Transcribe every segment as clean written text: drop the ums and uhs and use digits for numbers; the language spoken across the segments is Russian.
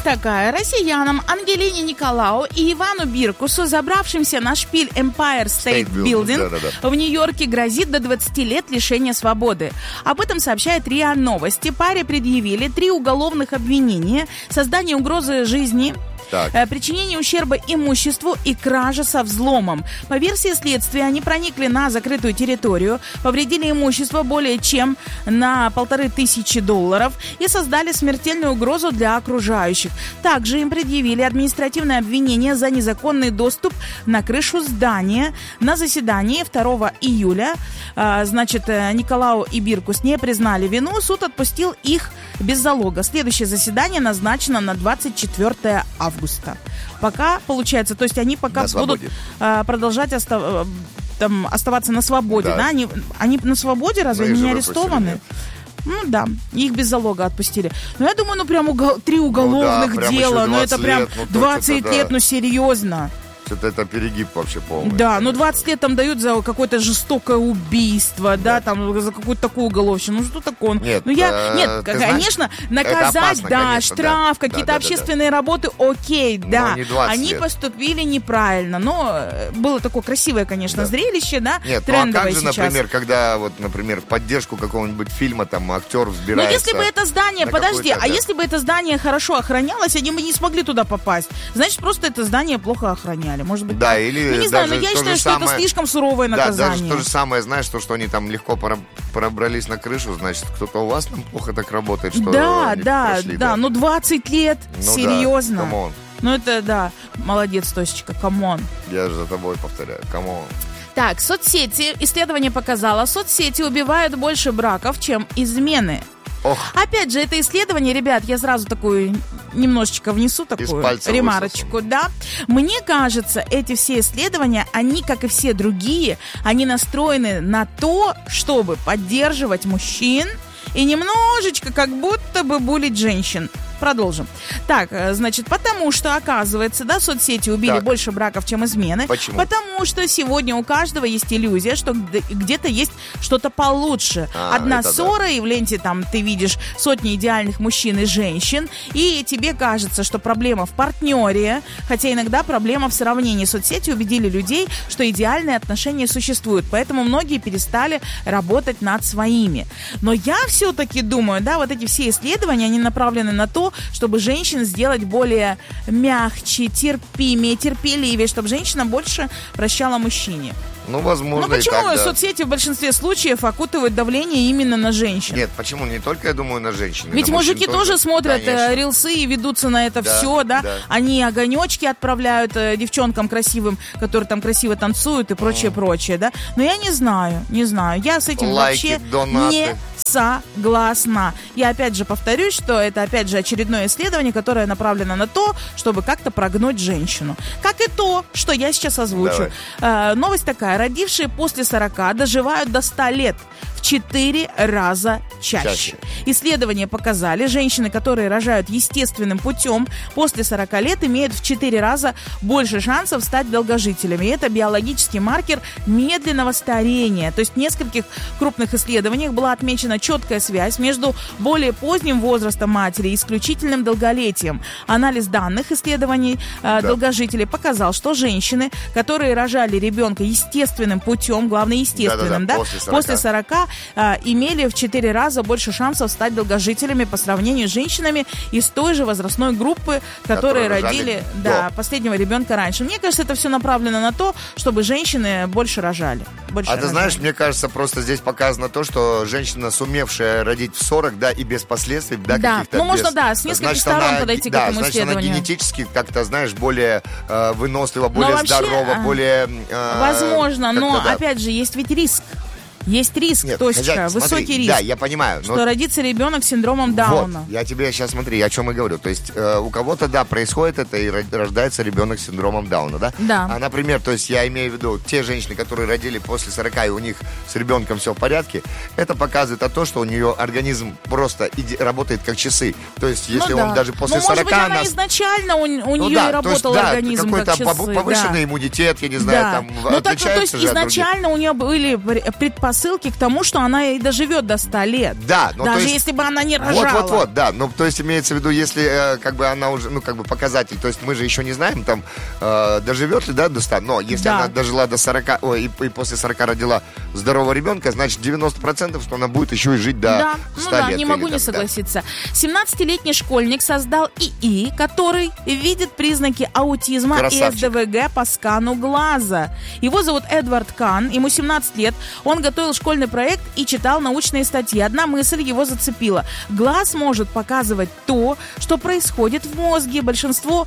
такая. Россиянам Ангелине Николау и Ивану Биркусу, забравшимся на шпиль Empire State Building в Нью-Йорке, грозит до 20 лет лишения свободы. Об этом сообщает РИА Новости. Паре предъявили 3 уголовных обвинения: создание угрозы жизни, причинение ущерба имуществу и кража со взломом. По версии следствия, они проникли на закрытую территорию, повредили имущество более чем на $1500 и создали смертельную угрозу для окружающих. Также им предъявили административное обвинение за незаконный доступ на крышу здания. На заседании 2 июля, Николау и Биркус не признали вину, суд отпустил их без залога. Следующее заседание назначено на 24 августа. Пока, получается, то есть они пока будут продолжать оставаться на свободе, да? Они на свободе, разве они не арестованы? Ну да, их без залога отпустили. Но я думаю, прям 3 уголовных дела, это прям 20 лет, серьезно. Это перегиб вообще полный. Да, 20 лет там дают за какое-то жестокое убийство, да, там за какую-то такую уголовщину. Что такое? Нет, конечно, наказать, опасно, да, конечно, штраф, какие-то общественные работы, окей, да. Они лет. Поступили неправильно, но было такое красивое, конечно, зрелище, да, Нет, трендовое а как же, сейчас. например, когда, в поддержку какого-нибудь фильма, там, актер взбирается... если бы это здание, если бы это здание хорошо охранялось, они бы не смогли туда попасть. Значит, просто это здание плохо охраняли. Может быть, да, или не знаю, но я считаю, что это слишком суровое наказание. Да, даже то же самое, знаешь, что они там легко пробрались на крышу, значит, кто-то у вас там плохо так работает, что прошли, 20 лет, серьезно. Да, это, да, молодец, Тосечка, камон. Я же за тобой повторяю, камон. Так, соцсети, исследование показало, соцсети убивают больше браков, чем измены. Опять же, это исследование, ребят, я сразу такую немножечко внесу такую ремарочку, да. Мне кажется, эти все исследования, они, как и все другие, они настроены на то, чтобы поддерживать мужчин и немножечко как будто бы булить женщин. Продолжим. Так, потому что, оказывается, да, соцсети убили больше браков, чем измены. Почему? Потому что сегодня у каждого есть иллюзия, что где-то есть что-то получше. Одна ссора, и в ленте там ты видишь сотни идеальных мужчин и женщин, и тебе кажется, что проблема в партнере, хотя иногда проблема в сравнении. Соцсети убедили людей, что идеальные отношения существуют, поэтому многие перестали работать над своими. Но я все-таки думаю, да, вот эти все исследования, они направлены на то, чтобы женщин сделать более мягче, терпимее, терпеливее, чтобы женщина больше прощала мужчине. Возможно, но почему соцсети в большинстве случаев окутывают давление именно на женщин? Нет, почему? Не только, я думаю, на женщин. Ведь мужики тоже смотрят рилсы и ведутся на это все, да? Они огонечки отправляют девчонкам красивым, которые там красиво танцуют и прочее, да? Но я не знаю. Я с этим вообще не согласна. Я опять же повторюсь, что это опять же очередное исследование, которое направлено на то, чтобы как-то прогнуть женщину. Как и то, что я сейчас озвучу. Новость такая. Родившие после 40 доживают до 100 лет. В 4 раза чаще. Исследования показали, женщины, которые рожают естественным путем после 40 лет, имеют в 4 раза больше шансов стать долгожителями. И это биологический маркер медленного старения. То есть в нескольких крупных исследованиях была отмечена четкая связь между более поздним возрастом матери и исключительным долголетием. Анализ данных исследований долгожителей показал, что женщины, которые рожали ребенка естественным путем, главное естественным, после 40, имели в 4 раза больше шансов стать долгожителями по сравнению с женщинами из той же возрастной группы, которые родили последнего ребенка раньше. Мне кажется, это все направлено на то, чтобы женщины больше рожали. Ты знаешь, мне кажется, просто здесь показано то, что женщина, сумевшая родить в 40, и без последствий, каких-то... можно, с нескольких сторон подойти к этому исследованию. Она генетически как-то, знаешь, более вынослива, более здорова, более... Возможно, но, опять же, есть ведь риск. Есть риск, Тосечка, высокий риск. Да, я понимаю. Что родится ребенок с синдромом Дауна. Я тебе сейчас, смотри, о чем я говорю. То есть у кого-то, происходит это и рождается ребенок с синдромом Дауна, да? Да. А, например, то есть я имею в виду те женщины, которые родили после 40, и у них с ребенком все в порядке, это показывает то, что у нее организм просто работает как часы. То есть если он даже после 40... может быть, она изначально у нее и работал организм как часы. Какой-то повышенный иммунитет, я не знаю, там отличается же от других. Изначально у нее были предпосылки предпосылки к тому, что она и доживет до 100 лет. Да. Даже если бы она не рожала. Вот, да. Ну, то есть имеется в виду, если как бы она уже, ну, как бы показатель, то есть мы же еще не знаем, там, доживет ли, да, до 100, но если она дожила до 40, и после 40 родила здорового ребенка, значит, 90%, что она будет еще и жить до 100 лет. Не могу не согласиться. 17-летний школьник создал ИИ, который видит признаки аутизма и СДВГ по скану глаза. Его зовут Эдвард Кан, ему 17 лет, он готовил школьный проект и читал научные статьи. Одна мысль его зацепила. Глаз может показывать то, что происходит в мозге. Большинство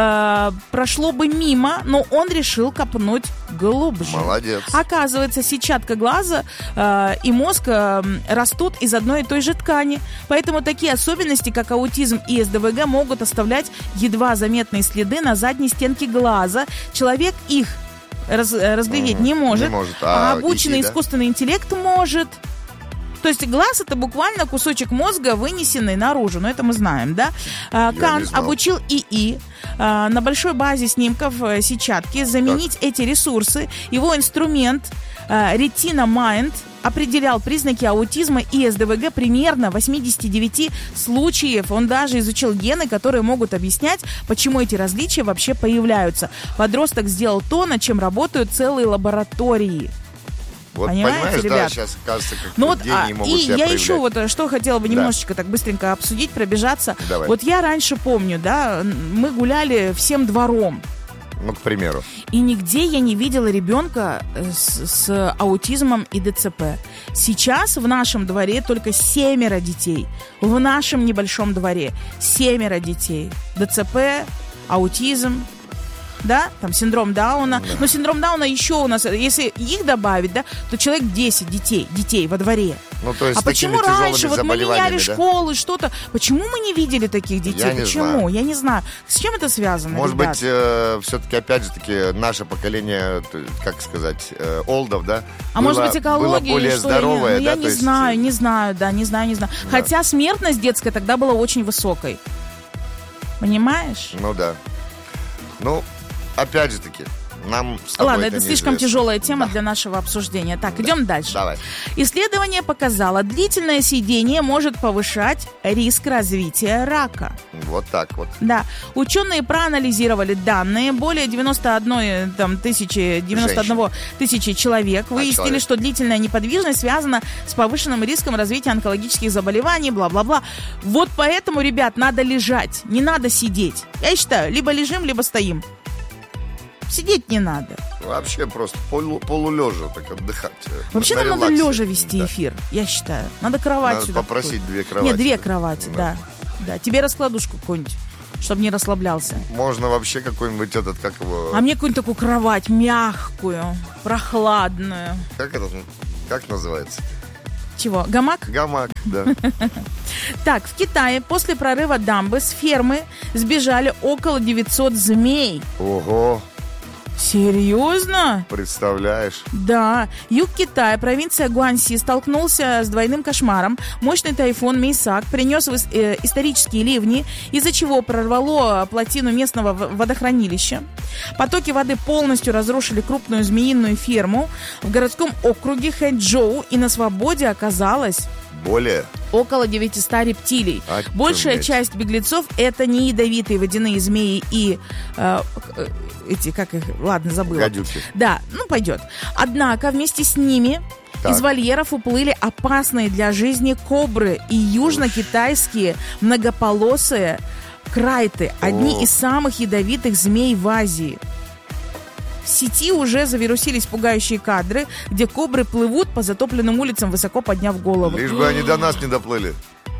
прошло бы мимо, но он решил копнуть глубже. Молодец. Оказывается, сетчатка глаза и мозг растут из одной и той же ткани. Поэтому такие особенности, как аутизм и СДВГ, могут оставлять едва заметные следы на задней стенке глаза. Человек их разглядеть не может, а обученный искусственный интеллект может. То есть глаз — это буквально кусочек мозга, вынесенный наружу. Но это мы знаем, да? Кан обучил ИИ на большой базе снимков сетчатки заменить эти ресурсы. Его инструмент Retina Mind определял признаки аутизма и СДВГ примерно в 89 случаев. Он даже изучил гены, которые могут объяснять, почему эти различия вообще появляются. Подросток сделал то, над чем работают целые лаборатории. Вот, понимаете, ребят? Да, сейчас, кажется, как гении могут и себя я проявлять. еще вот что хотела бы немножечко так быстренько обсудить, пробежаться. Давай. Вот я раньше помню, да, мы гуляли всем двором. Ну, к примеру. И нигде я не видела ребенка с аутизмом и ДЦП. Сейчас в нашем дворе только 7 детей. В нашем небольшом дворе 7 детей. ДЦП, аутизм, да, там синдром Дауна. Но синдром Дауна еще у нас, если их добавить, да, то человек 10 детей во дворе. Ну, то есть а почему раньше вот мы меняли школы, что-то, почему мы не видели таких детей? Почему? Я не знаю. С чем это связано? Может быть, все-таки, опять же таки, наше поколение, как сказать, олдов, да? А может быть, экология было более или что? здоровое, я не знаю. Да. Хотя смертность детская тогда была очень высокой. Понимаешь? Ну да. Ну, опять же таки, нам с тобой Ладно, это слишком неизвестно. тяжелая тема для нашего обсуждения. Так, идем дальше. Давай. Исследование показало, длительное сидение может повышать риск развития рака. Вот так вот. Да. Ученые проанализировали данные. Более 91 тысячи человек выяснили, что длительная неподвижность связана с повышенным риском развития онкологических заболеваний, бла-бла-бла. Вот поэтому, ребят, надо лежать, не надо сидеть. Я считаю, либо лежим, либо стоим. Сидеть не надо. Вообще просто полулежа так отдыхать. Вообще нам надо лежа вести эфир, я считаю. Надо кровать надо сюда. попросить 2 кровати. Нет, 2 кровати, да. Тебе раскладушку какую-нибудь, чтобы не расслаблялся. Можно вообще какой-нибудь как его... А мне какую-нибудь такую кровать мягкую, прохладную. Как называется? Чего? Гамак? Гамак, да. Так, в Китае после прорыва дамбы с фермы сбежали около 900 змей. Ого! Серьезно? Представляешь? Да. Юг Китая, провинция Гуанси, столкнулся с двойным кошмаром. Мощный тайфун Мейсак принес исторические ливни, из-за чего прорвало плотину местного водохранилища. Потоки воды полностью разрушили крупную змеиную ферму в городском округе Хэчжоу, и на свободе оказалось... около 900 рептилий. Большая часть беглецов — это не ядовитые водяные змеи и забыла. Гадюки. Да, пойдет. Однако вместе с ними из вольеров уплыли опасные для жизни кобры и южно-китайские многополосые крайты. Одни из самых ядовитых змей в Азии. В сети уже завирусились пугающие кадры, где кобры плывут по затопленным улицам, высоко подняв голову. Лишь бы они до нас не доплыли.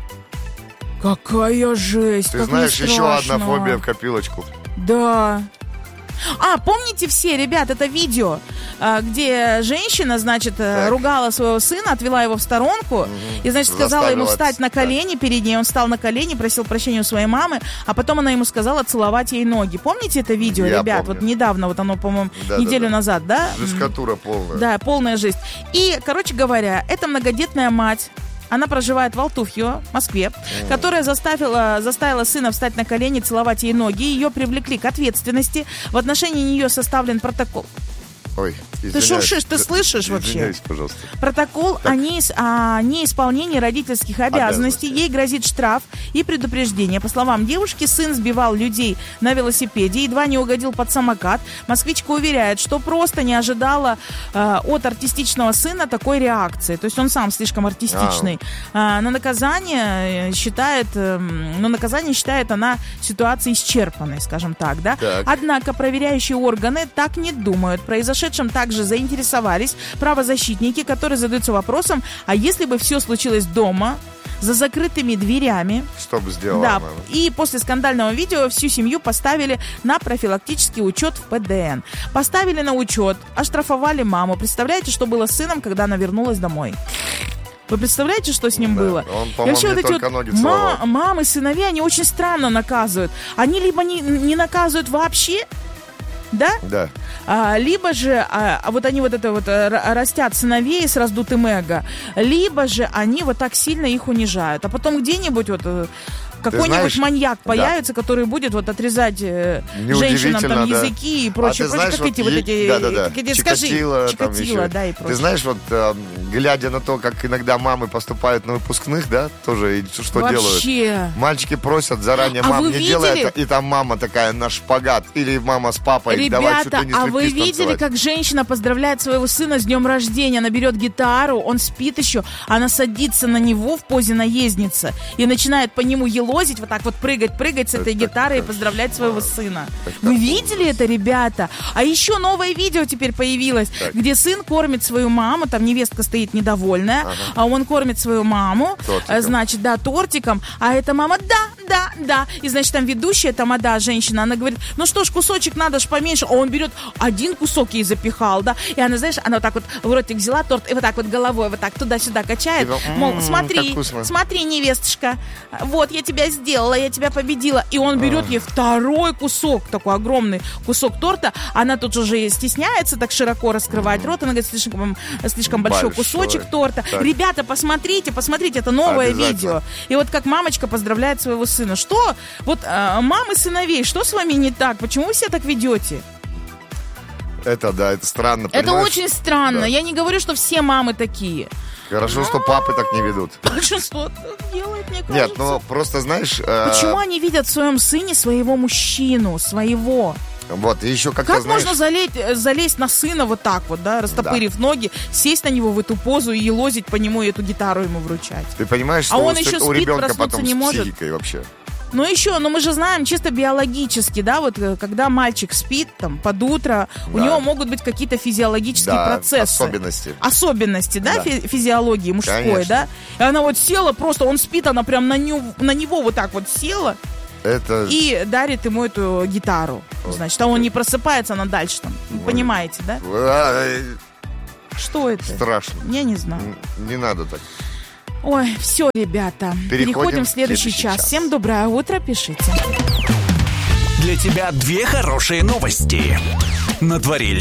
Какая жесть! Ты знаешь, еще одна фобия в копилочку. Да. Помните все, ребят, это видео, где женщина, ругала своего сына, отвела его в сторонку и, сказала ему встать на колени перед ней. Он встал на колени, просил прощения у своей мамы, а потом она ему сказала целовать ей ноги. Помните это видео, ребят? Помню. Вот недавно, оно, по-моему, неделю назад, да? Жесткатура полная. Да, полная жесть. И, короче говоря, это многодетная мать. Она проживает в Алтуфьево, Москве, которая заставила сына встать на колени, целовать ей ноги. Ее привлекли к ответственности. В отношении нее составлен протокол. Ой, ты шуршишь, ты слышишь вообще? Извиняюсь, пожалуйста. Протокол о неисполнении родительских обязанностей. Ей грозит штраф и предупреждение. По словам девушки, сын сбивал людей на велосипеде, едва не угодил под самокат. Москвичка уверяет, что просто не ожидала от артистичного сына такой реакции. То есть он сам слишком артистичный. На наказание считает она ситуацию исчерпанной, скажем так, да? Так. Однако проверяющие органы так не думают. Произошедшим также заинтересовались правозащитники, которые задаются вопросом, а если бы все случилось дома, за закрытыми дверями. Что бы сделала да, мама? И после скандального видео всю семью поставили на профилактический учет в ПДН. Поставили на учет, оштрафовали маму. Представляете, что было с сыном, когда она вернулась домой? Вы представляете, что с ним было? Он, по-моему, не только ноги целовал. Мамы, сыновья, они очень странно наказывают. Они либо не наказывают вообще, да? Да. Либо же вот они вот это вот растят сыновей с раздутым эго, либо же они вот так сильно их унижают. А потом где-нибудь вот какой-нибудь маньяк появится, который будет вот отрезать женщинам там языки и прочее. Знаешь, как эти вот эти Чикатило, Чикатило, да, и прочее. Ты знаешь, вот глядя на то, как иногда мамы поступают на выпускных, да, тоже что вообще делают? Мальчики просят заранее, мам, не делай это, и там мама такая на шпагат, или мама с папой, ребята, давай чуть ли не стриптиз вы видели, танцевать? как женщина поздравляет своего сына с днем рождения? Она берет гитару, он спит еще, она садится на него в позе наездницы и начинает по нему елозить, вот так вот прыгать с этой гитарой и поздравлять своего сына. Вы видели это, ребята? А еще новое видео теперь появилось, где сын кормит свою маму, там невестка стоит недовольная, а он кормит свою маму, тортиком. Значит, да, тортиком, а эта мама, да, и, значит, там ведущая, тамада, женщина, она говорит, ну что ж, кусочек надо ж поменьше, а он берет один кусок ей запихал, да, и она, знаешь, она вот так вот в ротик взяла торт и вот так вот головой вот так туда-сюда качает, мол, смотри, невестушка, вот, я тебя сделала, я тебя победила, и он берет ей второй кусок, такой огромный кусок торта, она тут уже стесняется так широко раскрывать рот, она говорит, слишком большой кусочек торта. Так. Ребята, посмотрите, это новое видео. И вот как мамочка поздравляет своего сына. Что? Вот мамы сыновей, что с вами не так? Почему вы себя так ведете? Это странно, понимаешь? Это очень странно. Да. Я не говорю, что все мамы такие. Хорошо, что папы так не ведут. Большинство делает, мне кажется. Нет, ну просто знаешь... Почему они видят в своем сыне своего мужчину, своего? Вот, и еще как-то, как можно залезть на сына вот так вот, да, растопырив ноги, сесть на него в эту позу и елозить по нему и эту гитару ему вручать? Ты понимаешь, что он еще у спит, ребенка потом не с может? психикой вообще? Ну еще, мы же знаем чисто биологически, да, вот когда мальчик спит там под утро, у него могут быть какие-то физиологические процессы. Особенности, да, физиологии мужской, конечно. Да. И она вот села просто, он спит, она прям на него вот так вот села. И дарит ему эту гитару. Значит, а он не просыпается, она дальше там. Понимаете, да? Что это? Страшно. Я не знаю. Не надо так. Ой, все, ребята. Переходим в следующий час. Всем доброе утро, пишите. Для тебя две хорошие новости. На дворе